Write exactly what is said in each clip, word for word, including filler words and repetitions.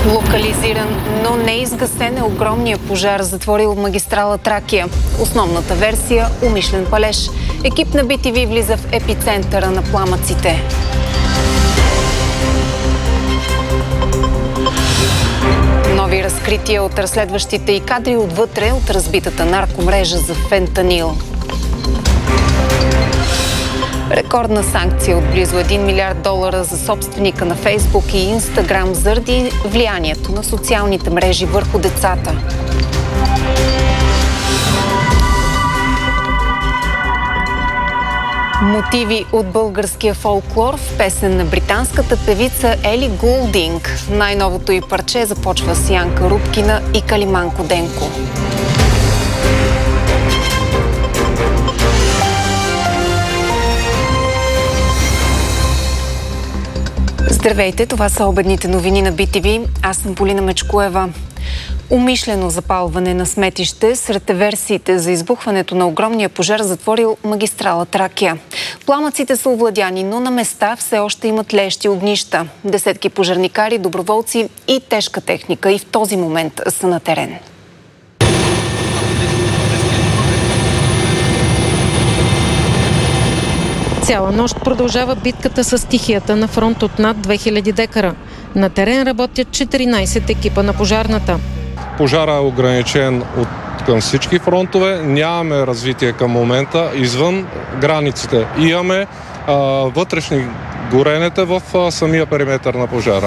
Локализиран, но не изгасен е огромния пожар, затворил магистрала Тракия. Основната версия – умишлен палеж. Екип на Би Ти Ви влиза в епицентъра на пламъците. Нови разкрития от разследващите и кадри отвътре от разбитата наркомрежа за фентанил. Рекордна санкция от близо един милиард долара за собственика на Фейсбук и Инстаграм заради влиянието на социалните мрежи върху децата. Мотиви от българския фолклор в песен на британската певица Ели Гулдинг. Най-новото й парче започва с Янка Рубкина и Калиманко Денко. Здравейте, това са обедните новини на Би Ти Ви. Аз съм Полина Мечкоева. Умишлено запалване на сметище сред версиите за избухването на огромния пожар затворил магистрала Тракия. Пламъците са овладяни, но на места все още има тлеещи огнища. Десетки пожарникари, доброволци и тежка техника и в този момент са на терен. Цяла нощ продължава битката с стихията на фронт от над две хиляди декара. На терен работят четиринайсет екипа на пожарната. Пожара е ограничен от към всички фронтове. Нямаме развитие към момента извън границите. Имаме а, вътрешни горенета в а, самия периметър на пожара.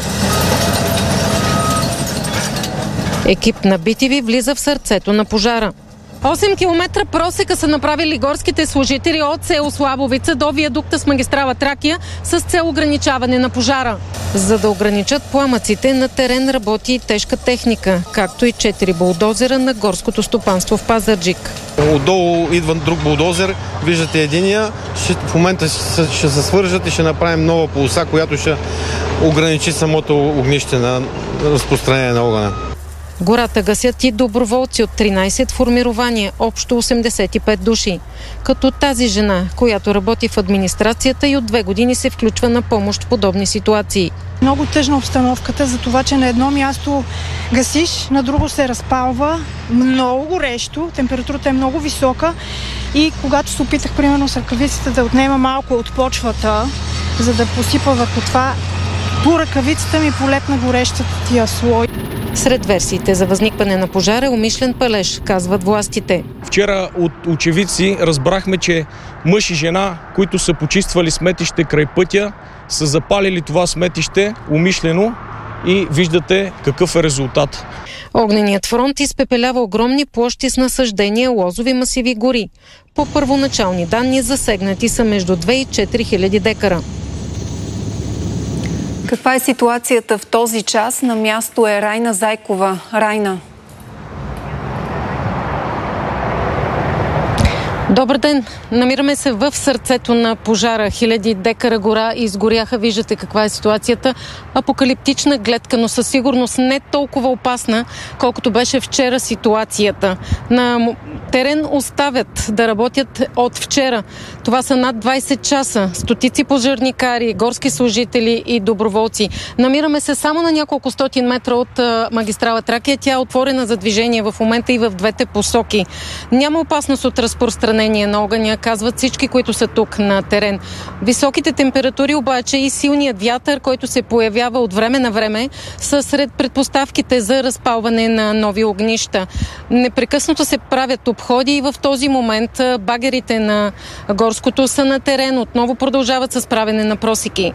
Екип на Би Ти Ви влиза в сърцето на пожара. осем километра просека са направили горските служители от село Славовица до виадукта с магистрала Тракия с цел ограничаване на пожара. За да ограничат пламъците, на терен работи и тежка техника, както и четири булдозера на горското стопанство в Пазарджик. Отдолу идва друг булдозер, виждате единия, ще, в момента ще, ще се свържат и ще направим нова полоса, която ще ограничи самото огнище на разпространение на огъня. Гората гасят и доброволци от тринайсет формирования, общо осемдесет и пет души. Като тази жена, която работи в администрацията и от две години се включва на помощ в подобни ситуации. Много тъжна обстановката за това, че на едно място гасиш, на друго се разпалва, много горещо, температурата е много висока и когато се опитах, примерно с ръкавицата да отнема малко от почвата, за да посипа върху това, по ръкавицата ми полепна горещия слой. Сред версиите за възникване на пожара е умишлен палеж, казват властите. Вчера от очевидци разбрахме, че мъж и жена, които са почиствали сметище край пътя, са запалили това сметище умишлено и виждате какъв е резултат. Огненият фронт изпепелява огромни площи с насаждения, лозови масиви, гори. По първоначални данни засегнати са между две и четири хиляди декара. Каква е ситуацията в този час? На място е Райна Зайкова. Райна. Добър ден! Намираме се в сърцето на пожара. Хиляди декара гора изгоряха. Виждате каква е ситуацията. Апокалиптична гледка, но със сигурност не толкова опасна, колкото беше вчера ситуацията. На терен оставят да работят от вчера. Това са над двайсет часа. Стотици пожарникари, горски служители и доброволци. Намираме се само на няколко стотин метра от магистрала Тракия. Тя е отворена за движение в момента и в двете посоки. Няма опасност от разпространение на огъня, казват всички, които са тук на терен. Високите температури обаче и силният вятър, който се появява от време на време, са сред предпоставките за разпалване на нови огнища. Непрекъснато се правят обходи и в този момент багерите на горското са на терен. Отново продължават с правене на просеки.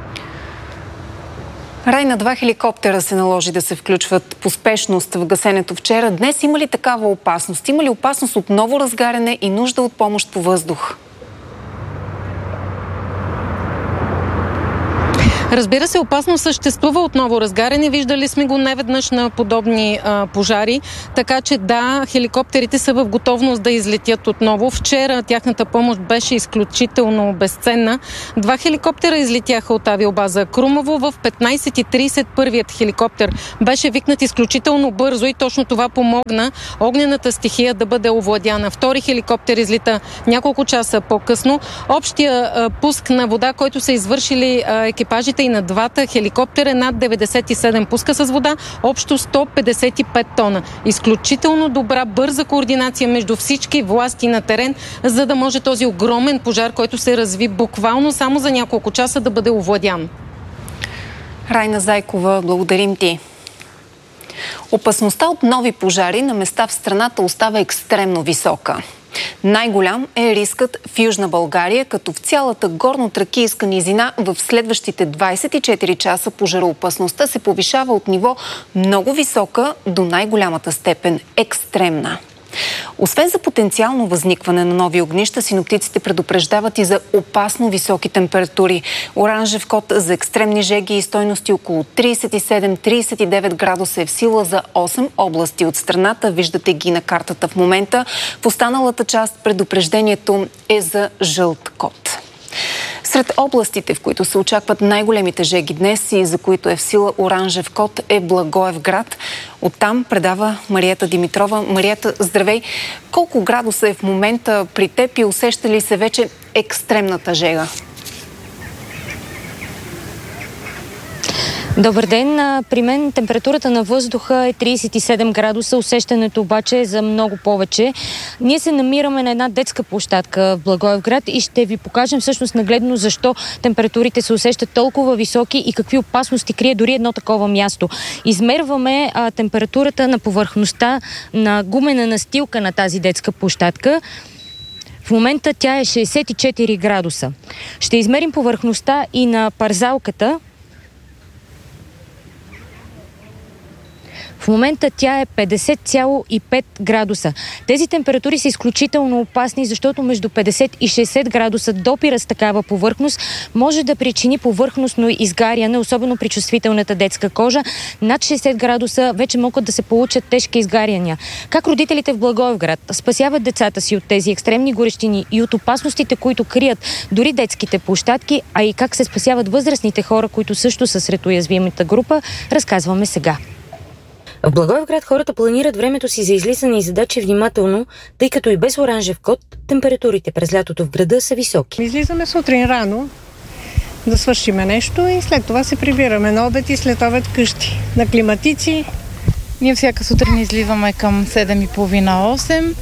Райна, два хеликоптера се наложи да се включват по спешност в гасенето вчера. Днес има ли такава опасност? Има ли опасност от ново разгаряне и нужда от помощ по въздух? Разбира се, опасно съществува отново разгаряне. Виждали сме го неведнъж на подобни а, пожари. Така че да, хеликоптерите са в готовност да излетят отново. Вчера тяхната помощ беше изключително безценна. Два хеликоптера излетяха от авиобаза Крумово. В петнайсет и трийсет първият хеликоптер беше викнат изключително бързо и точно това помогна огнената стихия да бъде овладяна. Втори хеликоптер излита няколко часа по-късно. Общия а, пуск на вода, който са извършили а, екипажите едната и на двата. Хеликоптер е над деветдесет и седем пуска с вода, общо сто петдесет и пет тона. Изключително добра, бърза координация между всички власти на терен, за да може този огромен пожар, който се разви буквално само за няколко часа, да бъде овладян. Райна Зайкова, благодарим ти. Опасността от нови пожари на места в страната остава екстремно висока. Най-голям е рискът в Южна България, като в цялата горно-тракийска низина в следващите двадесет и четири часа пожароопасността се повишава от ниво много висока до най-голямата степен екстремна. Освен за потенциално възникване на нови огнища, синоптиците предупреждават и за опасно високи температури. Оранжев код за екстремни жеги и стойности около тридесет и седем до тридесет и девет градуса е в сила за осем области от страната. Виждате ги на картата в момента. В останалата част предупреждението е за жълт код. Сред областите, в които се очакват най-големите жеги днес и за които е в сила оранжев код, е Благоевград. Оттам предава Мариета Димитрова. Мариета, здравей! Колко градуса е в момента при теб и усеща ли се вече екстремната жега? Добър ден! При мен температурата на въздуха е тридесет и седем градуса, усещането обаче е за много повече. Ние се намираме на една детска площадка в Благоевград и ще ви покажем всъщност нагледно защо температурите се усещат толкова високи и какви опасности крие дори едно такова място. Измерваме а, температурата на повърхността на гумена настилка на тази детска площадка. В момента тя е шейсет и четири градуса. Ще измерим повърхността и на парзалката. В момента тя е петдесет цяло и пет градуса. Тези температури са изключително опасни, защото между петдесет и шейсет градуса допира с такава повърхност може да причини повърхностно изгаряне, особено при чувствителната детска кожа. Над шейсет градуса вече могат да се получат тежки изгаряния. Как родителите в Благоевград спасяват децата си от тези екстремни горещини и от опасностите, които крият дори детските площадки, а и как се спасяват възрастните хора, които също са сред уязвимата група, разказваме сега. В Благоевград хората планират времето си за излизане и задачи внимателно, тъй като и без оранжев код температурите през лятото в града са високи. Излизаме сутрин рано да свършиме нещо и след това се прибираме на обед и след обед къщи. На климатици. Ние всяка сутрин изливаме към седем и половина-осем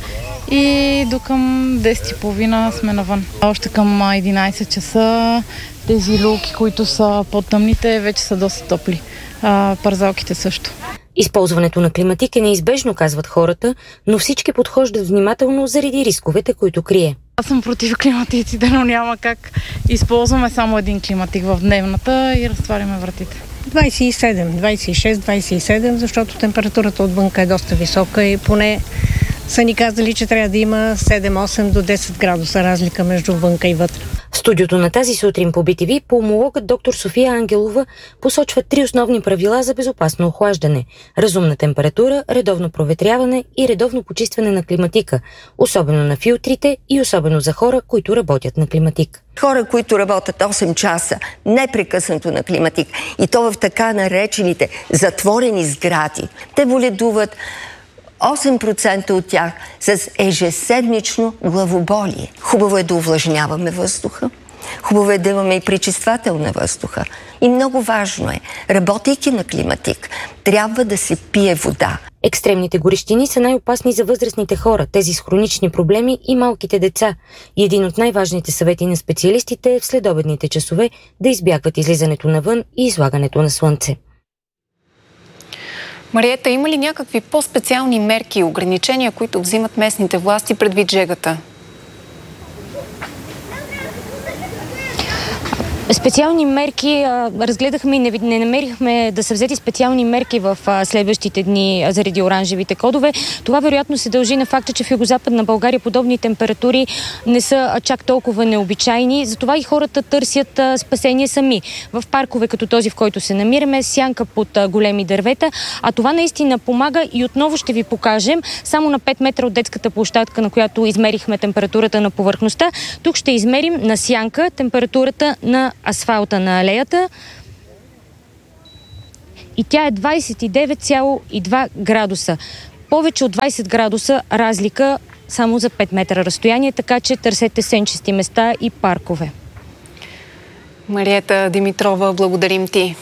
и до към десет и половина сме навън. Още към единадесет часа тези люлки, които са по-тъмните, вече са доста топли. А, парзалките също. Използването на климатик е неизбежно, казват хората, но всички подхождат внимателно заради рисковете, които крие. Аз съм против климатиците, но няма как. Използваме само един климатик в дневната и разтваряме вратите. двадесет и седем, двадесет и шест, двадесет и седем, защото температурата отвънка е доста висока и поне са ни казали, че трябва да има седем-осем до десет градуса разлика между вънка и вътре. В студиото на тази сутрин по Би Ти Ви пулмологът доктор София Ангелова посочва три основни правила за безопасно охлаждане: разумна температура, редовно проветряване и редовно почистване на климатика, особено на филтрите и особено за хора, които работят на климатик. Хора, които работят осем часа непрекъснато на климатик и то в така наречените затворени сгради, те боледуват. осем процента от тях с ежеседмично главоболие. Хубаво е да увлажняваме въздуха. Хубаво е да имаме и пречиствател на въздуха. И много важно е, работейки на климатик, трябва да се пие вода. Екстремните горещини са най-опасни за възрастните хора, тези с хронични проблеми и малките деца. И един от най-важните съвети на специалистите е в следобедните часове да избягват излизането навън и излагането на слънце. Мариета, има ли някакви по-специални мерки и ограничения, които взимат местните власти предвид жегата? Специални мерки а, разгледахме и не, не намерихме да са взети специални мерки в а, следващите дни а, заради оранжевите кодове. Това вероятно се дължи на факта, че в Югозападна България подобни температури не са а, чак толкова необичайни. Затова и хората търсят а, спасение сами. В паркове като този, в който се намираме, сянка под а, големи дървета. А това наистина помага и отново ще ви покажем. Само на пет метра от детската площадка, на която измерихме температурата на повърхността, тук ще измерим на сянка температурата на асфалта на алеята и тя е двадесет и девет цяло и два градуса. Повече от двадесет градуса разлика само за пет метра разстояние, така че търсете сенчести места и паркове. Мариета Димитрова, благодарим ти.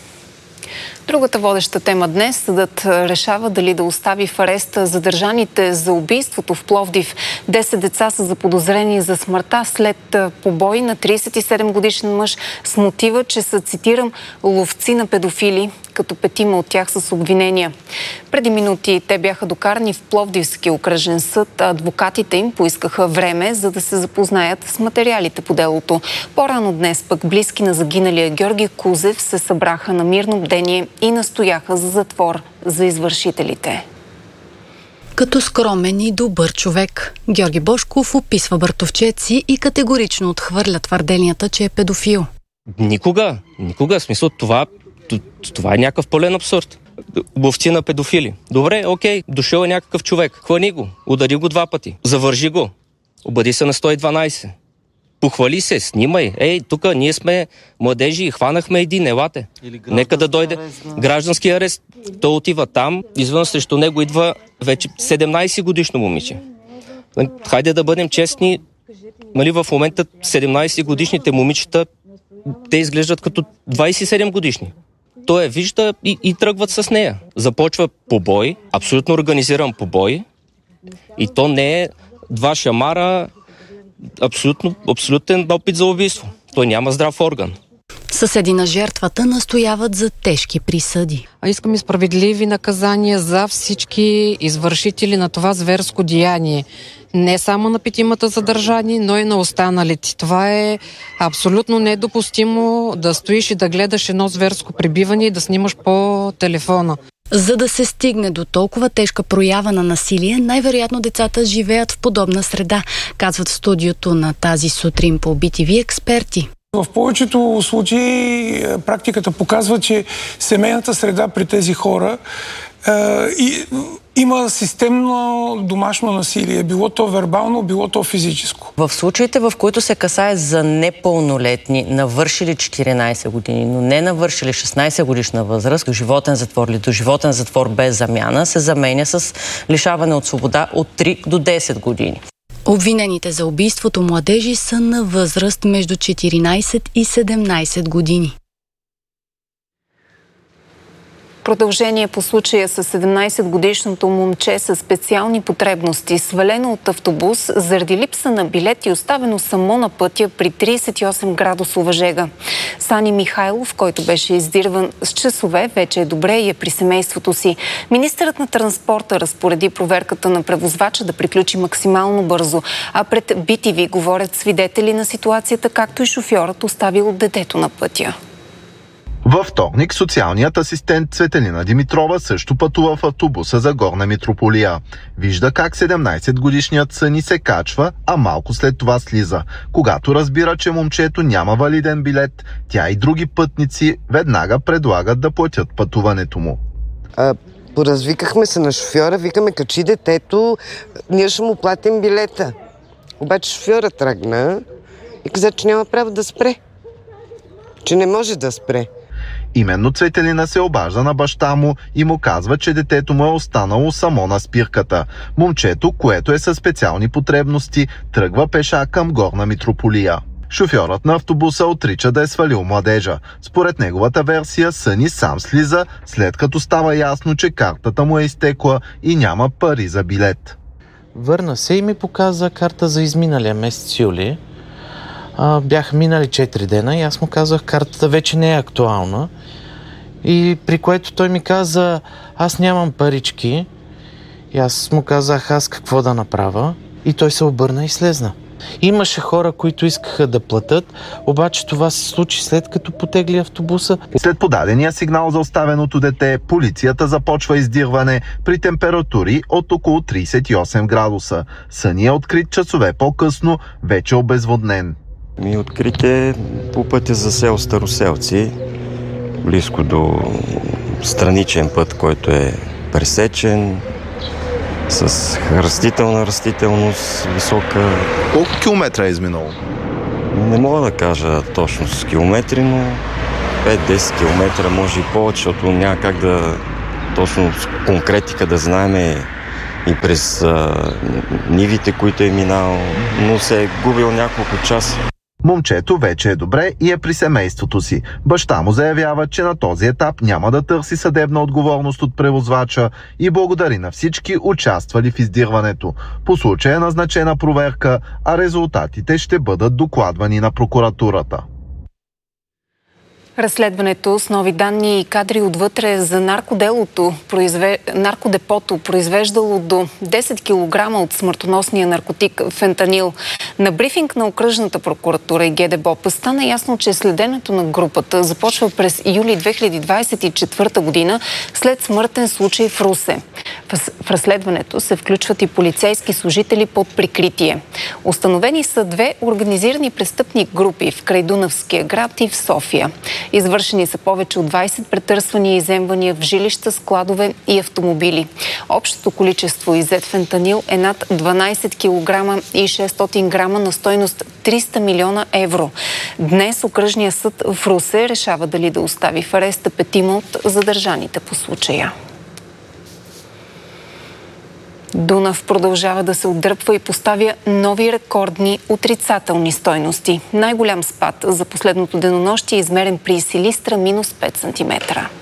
Другата водеща тема днес. Съдът решава дали да остави в ареста задържаните за убийството в Пловдив. Десет деца са заподозрени за смъртта след побой на тридесет и седем годишен мъж с мотива, че са, цитирам, ловци на педофили, като петима от тях с обвинения. Преди минути те бяха докарани в Пловдивски окръжен съд, а адвокатите им поискаха време, за да се запознаят с материалите по делото. По-рано днес пък близки на загиналия Георги Кузев се събраха на мирно бдение и настояха за затвор за извършителите. Като скромен и добър човек, Георги Божков описва братовчет си и категорично отхвърля твърденията, че е педофил. Никога, никога. В смисъл това, това е някакъв пълен абсурд. Ловци на педофили. Добре, окей, дошъл е някакъв човек. Хвани го, удари го два пъти, завържи го, обади се на сто и дванайсет. Похвали се, снимай. Ей, тук ние сме младежи, хванахме един, елате. Нека да дойде граждански арест. Той отива там, извън срещу него идва вече седемнайсет годишно момиче. Хайде да бъдем честни, нали, в момента седемнайсет годишните момичета, те изглеждат като двайсет и седем годишни. Той я вижда и, и тръгват с нея. Започва побой, абсолютно организиран побой, и то не е два шамара, абсолютно, абсолютен опит за убийство. Той няма здрав орган. Съседи на жертвата настояват за тежки присъди. А искаме справедливи наказания за всички извършители на това зверско деяние. Не само на петимата задържани, но и на останалите. Това е абсолютно недопустимо да стоиш и да гледаш едно зверско пребиване и да снимаш по телефона. За да се стигне до толкова тежка проява на насилие, най-вероятно децата живеят в подобна среда, казват в студиото на Тази сутрин по би ти ви експерти. В повечето случаи практиката показва, че семейната среда при тези хора е, и, има системно домашно насилие, било то вербално, било то физическо. В случаите, в които се касае за непълнолетни, навършили четиринайсет години, но не навършили шестнайсет годишна възраст, доживотен затвор или доживотен затвор без замяна, се заменя с лишаване от свобода от три до десет години. Обвинените за убийството младежи са на възраст между четиринайсет и седемнайсет години. Продължение по случая с седемнайсетгодишното момче със специални потребности, свалено от автобус заради липса на билет и оставено само на пътя при трийсет и осем градусова жега. Сани Михайлов, който беше издирван с часове, вече е добре и е при семейството си. Министърът на транспорта разпореди проверката на превозвача да приключи максимално бързо, а пред би ти ви говорят свидетели на ситуацията, както и шофьорът, оставил детето на пътя. Във вторник социалният асистент Цветелина Димитрова също пътува в автобуса за Горна Митрополия. Вижда как седемнайсетгодишният Сани се качва, а малко след това слиза. Когато разбира, че момчето няма валиден билет, тя и други пътници веднага предлагат да платят пътуването му. А, поразвикахме се на шофьора, викаме, качи детето, ние ще му платим билета. Обаче шофьора тръгна и каза, че няма право да спре. Че не може да спре. Именно Цветелина се обажда на баща му и му казва, че детето му е останало само на спирката. Момчето, което е със специални потребности, тръгва пеша към Горна Митрополия. Шофьорът на автобуса отрича да е свалил младежа. Според неговата версия, Сани сам слиза, след като става ясно, че картата му е изтекла и няма пари за билет. Върна се и ми показа карта за изминалия месец юли. А, бяха минали четири дена и аз му казах, картата вече не е актуална. И при което той ми каза, аз нямам парички. И аз му казах, аз какво да направя. И той се обърна и слезна. Имаше хора, които искаха да платят, обаче това се случи след като потегли автобуса. След подадения сигнал за оставеното дете, полицията започва издирване при температури от около трийсет и осем градуса. Сани е открит часове по-късно, вече обезводнен. Ми открите по пътя за село Староселци, близко до страничен път, който е пресечен, с растителна растителност, висока. Колко километра е изминало? Не мога да кажа точно с километри, но пет-десет километра, може и повече, защото няма как да точно с конкретика да знаем и през а, нивите, които е минал, но се е губил няколко часа. Момчето вече е добре и е при семейството си. Баща му заявява, че на този етап няма да търси съдебна отговорност от превозвача и благодари на всички участвали в издирването. По случая е назначена проверка, а резултатите ще бъдат докладвани на прокуратурата. Разследването с нови данни и кадри отвътре за наркоделото, произве... наркодепото, произвеждало до десет килограма от смъртоносния наркотик фентанил. На брифинг на окръжната прокуратура и ГДБОП стана ясно, че следенето на групата започва през юли две хиляди двадесет и четвърта година след смъртен случай в Русе. В разследването се включват и полицейски служители под прикритие. Установени са две организирани престъпни групи в Крайдунавския град и в София. Извършени са повече от двадесет претърсвания и изземвания в жилища, складове и автомобили. Общото количество иззет фентанил е над дванадесет килограма и шестстотин грама на стойност триста милиона евро. Днес окръжният съд в Русе решава дали да остави в ареста петима от задържаните по случая. Дунав продължава да се отдръпва и поставя нови рекордни отрицателни стойности. Най-голям спад за последното денонощие е измерен при Силистра минус пет сантиметра.